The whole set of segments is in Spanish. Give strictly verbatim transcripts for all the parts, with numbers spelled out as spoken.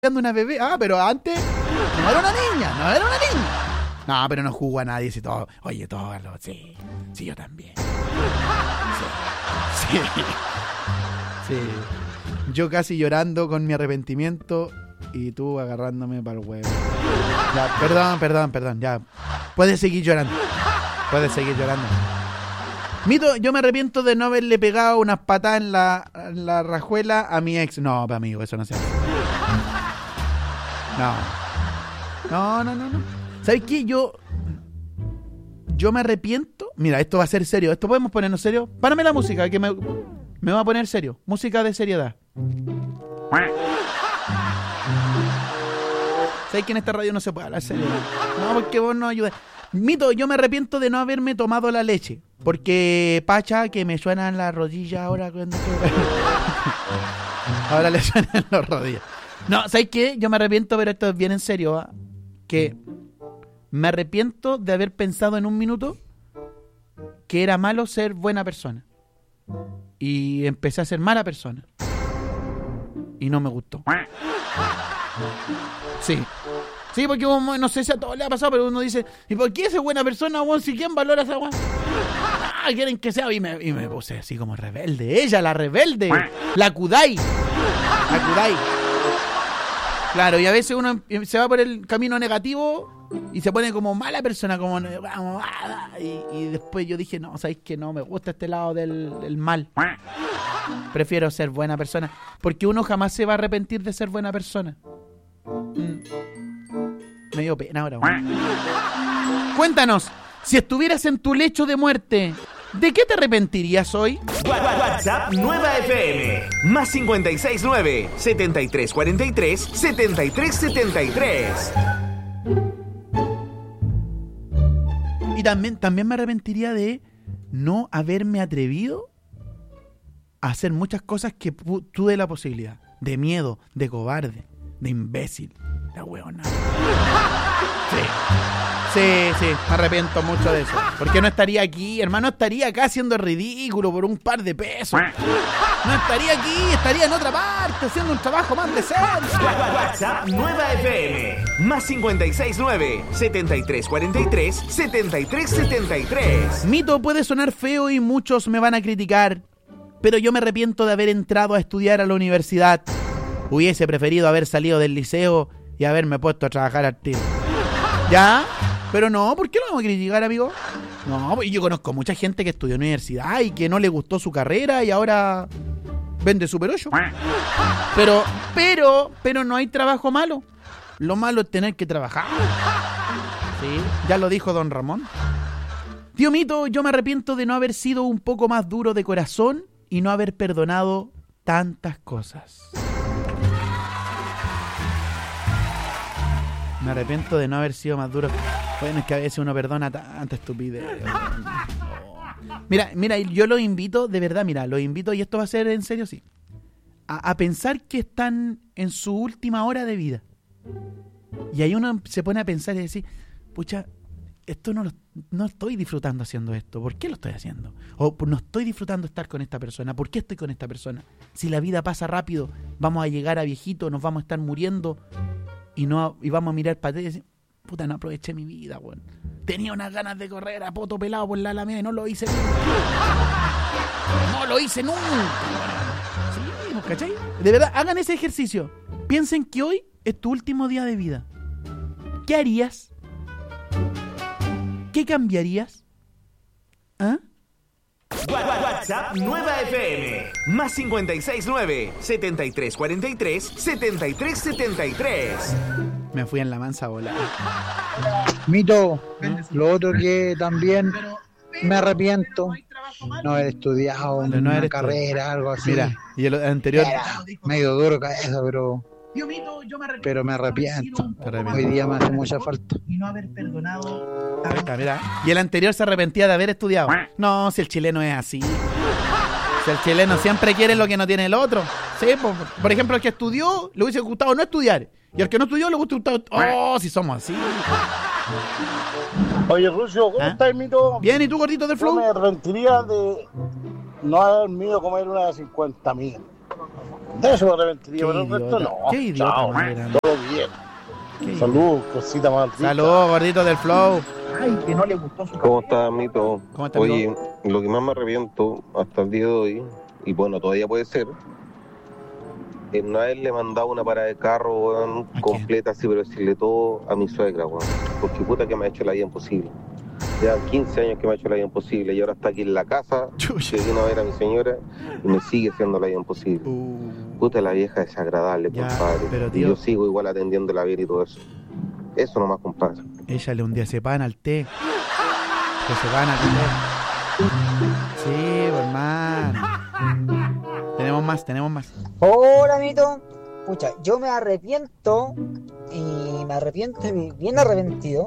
una bebé. Ah, pero antes no era una niña, no era una niña. No, pero no jugó a nadie, si todo. Oye, todo, sí, sí, yo también. Sí, sí, sí. Yo casi llorando con mi arrepentimiento y tú agarrándome para el huevo. Ya, perdón, perdón, perdón, ya. Puedes seguir llorando. Puedes seguir llorando. Mito, yo me arrepiento de no haberle pegado unas patadas en la, en la rajuela a mi ex. No, amigo, eso no se hace. No. No, no, no, no. ¿Sabes qué? Yo... Yo me arrepiento... Mira, esto va a ser serio. ¿Esto podemos ponernos serio? Párame la música, que me, me va a poner serio. Música de seriedad. ¿Sabes que en esta radio no se puede hablar serio? No, porque vos no ayudas. Mito, yo me arrepiento de no haberme tomado la leche. Porque, Pacha, que me suenan las rodillas ahora cuando... ahora le suenan las rodillas. No, ¿sabes qué? Yo me arrepiento, pero esto es bien en serio, ¿eh? Que me arrepiento de haber pensado en un minuto que era malo ser buena persona. Y empecé a ser mala persona. Y no me gustó. Sí. Sí, porque uno, no sé si a todos le ha pasado, pero uno dice, ¿y por qué esa buena persona, weón? Si quién valora esa weón. Ah, quieren que sea. Y me, y me puse así como rebelde. Ella, la rebelde. La Kudai. La Kudai. Claro, y a veces uno se va por el camino negativo y se pone como mala persona, como y, y después yo dije, no, ¿sabéis que no? Me gusta este lado del, del mal. Prefiero ser buena persona, porque uno jamás se va a arrepentir de ser buena persona. Mm. Me dio pena ahora. Bueno. Cuéntanos, si estuvieras en tu lecho de muerte, ¿de qué te arrepentirías hoy? WhatsApp Nueva F M. Más cincuenta y seis nueve, setenta y tres cuarenta y tres, setenta y tres setenta y tres. Y también, también me arrepentiría de no haberme atrevido a hacer muchas cosas que pu- tuve la posibilidad. De miedo, de cobarde, de imbécil, de hueona. Sí. Sí, sí, me arrepiento mucho de eso. Porque no estaría aquí, hermano, estaría acá haciendo ridículo por un par de pesos. No estaría aquí, estaría en otra parte haciendo un trabajo más decente. WhatsApp Nueva F M. Más cincuenta y seis nueve, setenta y tres cuarenta y tres, setenta y tres setenta y tres. Mito, puede sonar feo y muchos me van a criticar, pero yo me arrepiento de haber entrado a estudiar a la universidad. Hubiese preferido haber salido del liceo y haberme puesto a trabajar al tiro. ¿Ya? Pero no, ¿por qué lo vamos a criticar, amigo? No, yo conozco mucha gente que estudió en universidad y que no le gustó su carrera y ahora vende Super ocho. Pero, pero, pero no hay trabajo malo. Lo malo es tener que trabajar. Sí, ya lo dijo don Ramón. Tío Mito, yo me arrepiento de no haber sido un poco más duro de corazón y no haber perdonado tantas cosas. Me arrepiento de no haber sido más duro. Bueno, es que a veces uno perdona tanta estupidez. Mira, mira, yo los invito, de verdad, mira, los invito, y esto va a ser en serio, sí, a, a pensar que están en su última hora de vida. Y ahí uno se pone a pensar y decir, pucha, esto no lo, no estoy disfrutando haciendo esto. ¿Por qué lo estoy haciendo? O no estoy disfrutando estar con esta persona. ¿Por qué estoy con esta persona? Si la vida pasa rápido, vamos a llegar a viejito, nos vamos a estar muriendo y no y vamos a mirar para atrás y decir, puta, no aproveché mi vida, weón. Tenía unas ganas de correr a poto pelado por la Alameda y no lo hice nunca. No lo hice nunca. Sí, ¿nos cachai? De verdad, hagan ese ejercicio. Piensen que hoy es tu último día de vida. ¿Qué harías? ¿Qué cambiarías? ¿Ah? WhatsApp Nueva F M. Más cincuenta y seis nueve, setenta y tres cuarenta y tres, setenta y tres setenta y tres. Me fui en la mansa bola. Mito, lo otro que también me arrepiento, no haber estudiado una no haber carrera, estudiado. algo así. Mira, y el anterior... Era medio duro cabeza, pero... Pero me arrepiento. Hoy día me hace mucha falta. Y no haber perdonado. Mira, mira. Y el anterior se arrepentía de haber estudiado. No, si el chileno es así. Si el chileno siempre quiere lo que no tiene el otro. Sí, por, por ejemplo, el que estudió le hubiese gustado no estudiar. Y al que no estudió le hubiese gustado. Oh, si somos así. Oye, Rucio, ¿cómo ¿Ah? estás, Mito? Bien, ¿y tú, gordito del flow? Yo me arrepentiría de no haberme ido a comer una de cincuenta mil. De eso me arrepentiría, pero Qué el resto idiota. no. Qué idiota Chao, más grande. todo bien. Qué Salud, cosita más rica. Saludos, gordito del flow. Ay, que no le gustó su ¿Cómo está, Mito? ¿Cómo está, Oye, amigo? lo que más me arrepiento hasta el día de hoy, y bueno, todavía puede ser, es no haberle mandado una parada de carro, weón, ¿A completa, así, pero decirle todo a mi suegra, weón. Porque puta que me ha hecho la vida imposible. Ya quince años que me ha hecho la vida imposible y ahora está aquí en la casa, Chucha. que vino a ver a mi señora y me sigue haciendo la vida imposible. Uh, Puta, la vieja desagradable, Ya, compadre. pero, y tío- yo sigo igual atendiendo la vida y todo eso. Eso nomás, compadre. échale un diazepam al té. Diazepam al té. Sí, pues, hermano. Tenemos más, tenemos más. Hola, Mito. Pucha, yo me arrepiento y me arrepiento bien arrepentido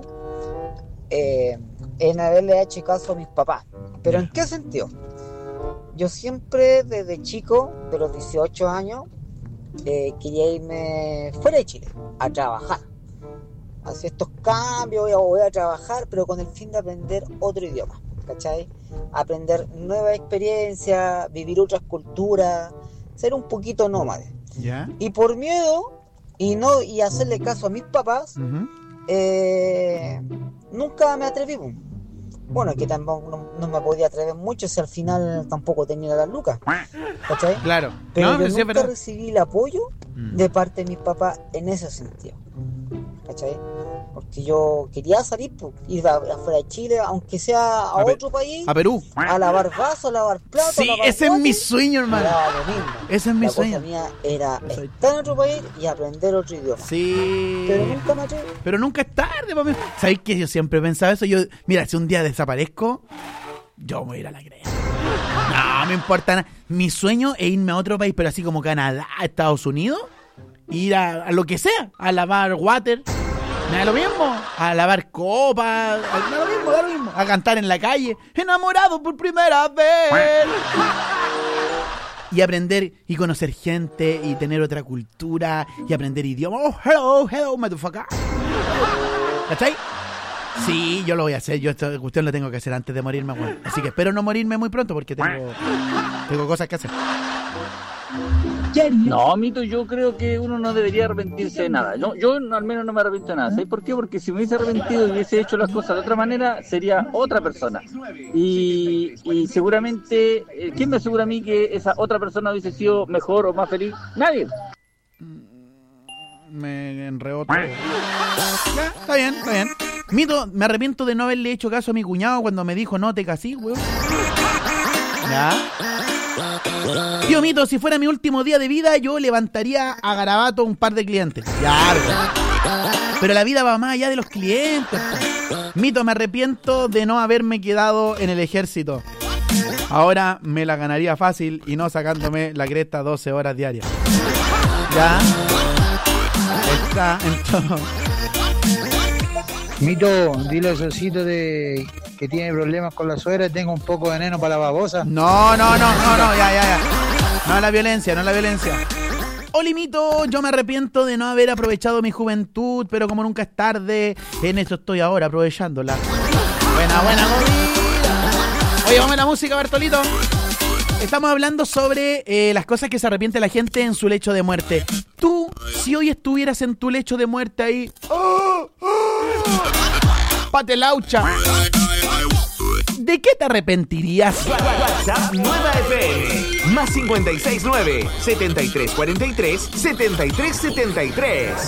eh, en haberle hecho caso a mis papás. ¿Pero en qué sentido? Yo siempre desde chico, de los dieciocho años, eh, quería irme fuera de Chile a trabajar. Hacer estos cambios, voy a, voy a trabajar, pero con el fin de aprender otro idioma, ¿cachai? Aprender nuevas experiencias, vivir otras culturas, ser un poquito nómade. ¿Ya? Y por miedo y no y hacerle caso a mis papás, Ujú. eh, nunca me atreví. po. Bueno, es que tampoco no, no me podía atrever mucho si al final tampoco tenía las lucas, ¿cachai? Claro. Pero No, yo pero sí es nunca verdad. recibí el apoyo Mm. de parte de mis papás en ese sentido, ¿cachai? Porque yo quería salir, pues, ir a- afuera de Chile, aunque sea a, A Pe- otro país, A Perú. a lavar vasos, a lavar platos, Sí, a lavar ese es mi botes. sueño, hermano. Era lo mismo. Ese es mi La sueño. cosa mía era Eso es. estar en otro país y aprender otro idioma. Sí. Pero nunca me atreví. Pero nunca es tarde, papi. ¿Sabéis que yo siempre he pensado eso? Yo, mira, si un día desaparezco, yo me voy a ir a la cresta. No me importa nada. Mi sueño es irme a otro país, pero así como Canadá, Estados Unidos, ir a, a lo que sea, a lavar water. Me da lo mismo, a lavar copas, a- me da lo mismo, da lo mismo, a cantar en la calle, enamorado por primera vez. Y aprender y conocer gente y tener otra cultura y aprender idiomas. Oh, hello, hello, motherfucker. ¿Cachai? Sí, yo lo voy a hacer. Yo esta cuestión lo tengo que hacer antes de morirme, weón. Así que espero no morirme muy pronto porque tengo, tengo cosas que hacer. No, Mito, yo creo que uno no debería arrepentirse de nada. Yo, yo no- al menos no me arrepiento de nada. ¿Sabes por qué? Porque si me hubiese arrepentido y hubiese hecho las cosas de otra manera, sería otra persona. Y, y seguramente, eh, ¿quién me asegura a mí que esa otra persona hubiese sido mejor o más feliz? Nadie. Me enredó todo. Ya, está bien, está bien. Mito, me arrepiento de no haberle hecho caso a mi cuñado cuando me dijo no te casí, weón. Ya. Tío Mito, si fuera mi último día de vida, yo levantaría a garabato un par de clientes. Ya, weón. Pero la vida va más allá de los clientes. Po. Mito, me arrepiento de no haberme quedado en el ejército. Ahora me la ganaría fácil y no sacándome la cresta doce horas diarias. Ya. Está en todo. Mito, dile a Sosito de que tiene problemas con la suegra, tengo un poco de veneno para la babosa. No, no, no, no, no, ya, ya, ya. No a la violencia, no a la violencia. Oli, Mito, yo me arrepiento de no haber aprovechado mi juventud, pero como nunca es tarde, en eso estoy ahora aprovechándola. Buena, buena movida. Oye, vamos a la música, Bartolito. Estamos hablando sobre eh, las cosas que se arrepiente la gente en su lecho de muerte. Tú, si hoy estuvieras en tu lecho de muerte ahí... ¡Oh! ¡Oh! ¡Patelaucha! ¿De qué te arrepentirías? WhatsApp Nueva F M. Más cincuenta y seis nueve, setenta y tres cuarenta y tres, setenta y tres setenta y tres.